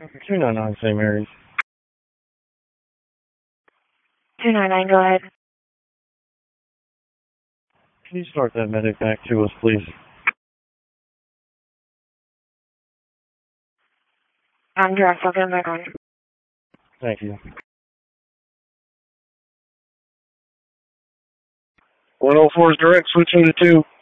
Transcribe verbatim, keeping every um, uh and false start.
two nine nine Saint Mary's. two nine nine, go ahead. Can you start that medic back to us, please? I'm direct, I'll get him back on. Thank you. one oh four is direct, switching to two.